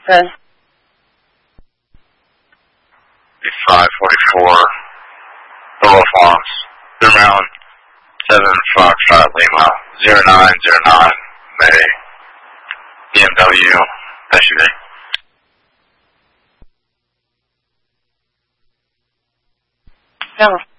Good. 544, Willow Farms, Blue Mountain, 7 Foxtrot Lima, 0909, May, BMW, SUV. No.